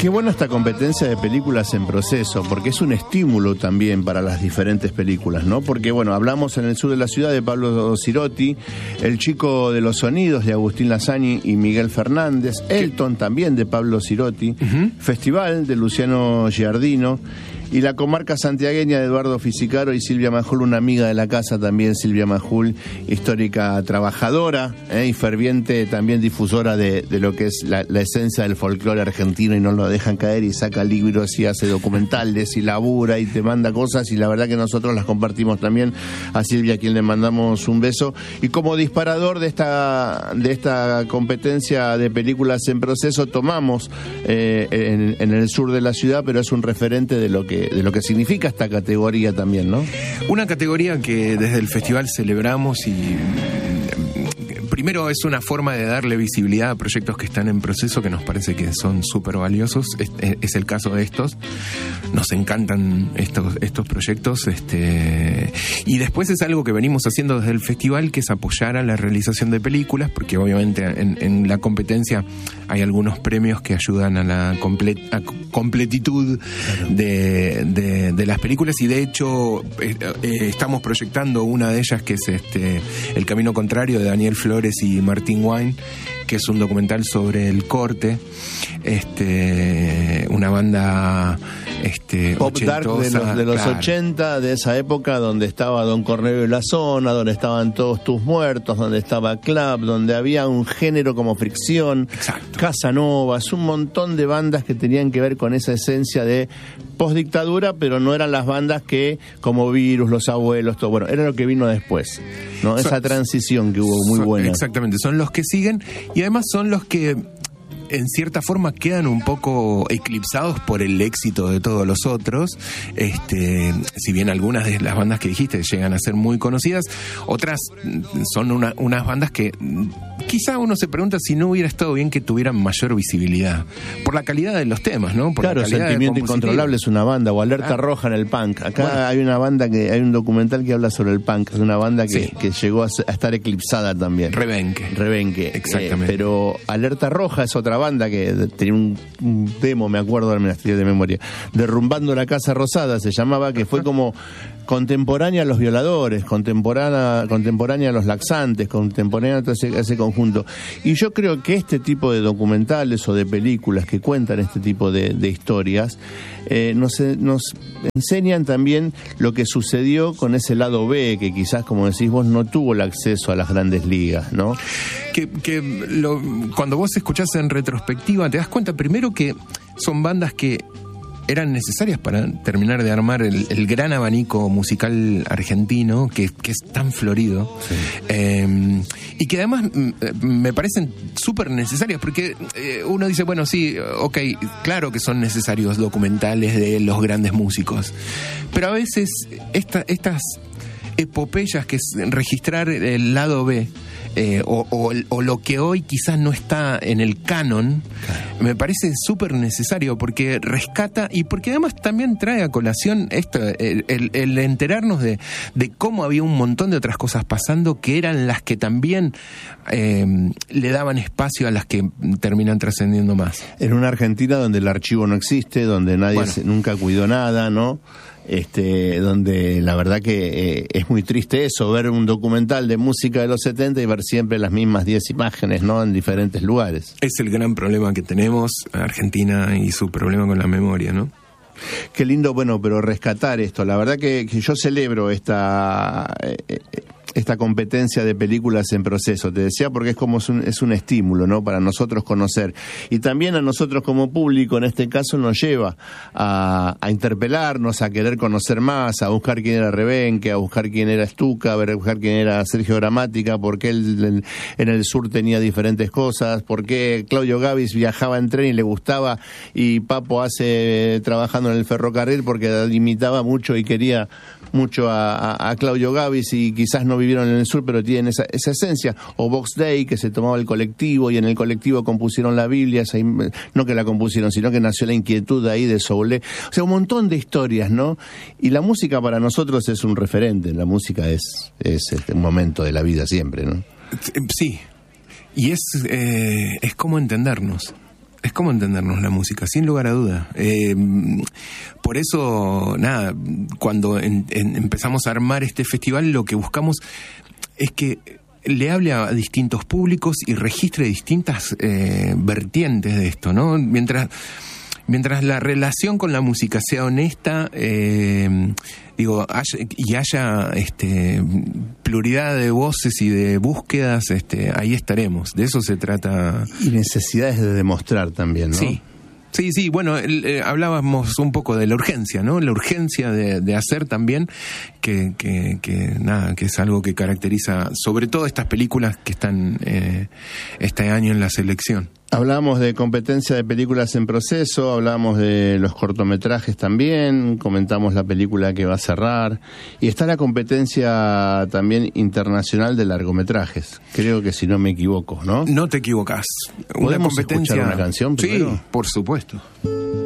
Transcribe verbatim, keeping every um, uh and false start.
Qué buena esta competencia de películas en proceso, porque es un estímulo también para las diferentes películas, ¿no? Porque, bueno, hablamos en el sur de la ciudad de Pablo Cirotti, El chico de los sonidos de Agustín Lazzani y Miguel Fernández, Elton también de Pablo Cirotti, uh-huh. Festival de Luciano Giardino, y La comarca santiagueña de Eduardo Fisicaro y Silvia Majul, una amiga de la casa también, Silvia Majul, histórica trabajadora eh, y ferviente también difusora de, de lo que es la, la esencia del folclore argentino, y no lo dejan caer, y saca libros y hace documentales y labura y te manda cosas, y la verdad que nosotros las compartimos también. A Silvia, a quien le mandamos un beso, y como disparador de esta de esta competencia de películas en proceso tomamos eh, en, en el sur de la ciudad, pero es un referente de lo que de lo que significa esta categoría también, ¿no? Una categoría que desde el festival celebramos, y primero es una forma de darle visibilidad a proyectos que están en proceso, que nos parece que son súper valiosos. Es, es el caso de estos. Nos encantan estos, estos proyectos. Este, y después es algo que venimos haciendo desde el festival, que es apoyar a la realización de películas, porque obviamente en, en la competencia hay algunos premios que ayudan a la comple- a completitud claro. de, de, de las películas, y de hecho eh, eh, estamos proyectando una de ellas, que es este El camino contrario, de Daniel Flores y Martín Wine, que es un documental sobre el corte, este una banda este pop dark de los, de los claro. ochenta, de esa época donde estaba Don Cornelio y la Zona, donde estaban Todos tus muertos, donde estaba Club, donde había un género como Fricción, Exacto. Casanovas, un montón de bandas que tenían que ver con esa esencia de postdictadura, pero no eran las bandas que, como Virus, Los Abuelos, todo, bueno, era lo que vino después, ¿no? Esa son, transición que hubo muy son, buena. Exactamente, son los que siguen, y además son los que en cierta forma quedan un poco eclipsados por el éxito de todos los otros. Este, si bien algunas de las bandas que dijiste llegan a ser muy conocidas, otras son una, unas bandas que quizá uno se pregunta si no hubiera estado bien que tuvieran mayor visibilidad por la calidad de los temas, ¿no? Por claro, la calidad Sentimiento Incontrolable es una banda, o Alerta ah. Roja en el punk. Acá bueno. hay una banda que hay un documental que habla sobre el punk, es una banda que, sí. que llegó a, a estar eclipsada también. Rebenque. Rebenque. Exactamente. Eh, pero Alerta Roja es otra banda que tenía un, un demo, me acuerdo, me estoy de memoria, Derrumbando la Casa Rosada se llamaba, que fue como contemporánea a Los Violadores, contemporánea, contemporánea a Los Laxantes, contemporánea a todo ese, ese conjunto. Y yo creo que este tipo de documentales o de películas que cuentan este tipo de, de historias eh, nos, nos enseñan también lo que sucedió con ese lado B, que quizás, como decís vos, no tuvo el acceso a las grandes ligas, ¿no? Que, que lo, cuando vos escuchás en retrospectiva te das cuenta primero que son bandas que eran necesarias para terminar de armar el, el gran abanico musical argentino que, que es tan florido, sí. eh, y que además m- me parecen súper necesarias, porque eh, uno dice, bueno, sí, ok, claro que son necesarios documentales de los grandes músicos, pero a veces esta, estas epopeyas, que es registrar el lado B, Eh, o, o, o lo que hoy quizás no está en el canon, claro. me parece súper necesario, porque rescata y porque además también trae a colación esto, el, el, el enterarnos de, de cómo había un montón de otras cosas pasando que eran las que también eh, le daban espacio a las que terminan trascendiendo más. En una Argentina donde el archivo no existe, donde nadie bueno. se, nunca cuidó nada, ¿no? Este, donde la verdad que eh, es muy triste eso, ver un documental de música de los setenta y ver siempre las mismas diez imágenes, ¿no? En diferentes lugares. Es el gran problema que tenemos Argentina y su problema con la memoria, ¿no? Qué lindo, bueno, pero rescatar esto. La verdad que, que yo celebro esta... Eh, esta competencia de películas en proceso, te decía, porque es como es un, es un estímulo, ¿no? Para nosotros conocer, y también a nosotros como público, en este caso, nos lleva a, a interpelarnos, a querer conocer más, a buscar quién era Rebenque, a buscar quién era Stuka, a buscar quién era Sergio Gramática, por qué él en, en el sur tenía diferentes cosas, por qué Claudio Gavis viajaba en tren y le gustaba, y Papo hace trabajando en el ferrocarril porque imitaba mucho y quería mucho a, a, a Claudio Gavis, y quizás no vivieron en el sur, pero tienen esa, esa esencia. O Box Day, que se tomaba el colectivo, y en el colectivo compusieron la Biblia, no que la compusieron, sino que nació la inquietud ahí de Soule. O sea, un montón de historias, ¿no? Y la música para nosotros es un referente, la música es, es un momento de la vida siempre, ¿no? Sí, y es, eh, es como entendernos. Es como entendernos la música, sin lugar a duda. Eh, por eso, nada, cuando en, en, empezamos a armar este festival, lo que buscamos es que le hable a distintos públicos y registre distintas eh, vertientes de esto, ¿no? Mientras, mientras la relación con la música sea honesta, eh, digo, haya, y haya este, pluralidad de voces y de búsquedas, este, ahí estaremos. De eso se trata. Y necesidades de demostrar también, ¿no? Sí. Sí, sí, bueno, eh, hablábamos un poco de la urgencia, ¿no? La urgencia de, de hacer también, que, que, que nada, que es algo que caracteriza sobre todo estas películas que están eh, este año en la selección. Hablábamos de competencia de películas en proceso, hablábamos de los cortometrajes también, comentamos la película que va a cerrar, y está la competencia también internacional de largometrajes, creo que si no me equivoco, ¿no? No te equivocas. ¿Podemos Una competencia... escuchar una canción primero? Sí, por supuesto.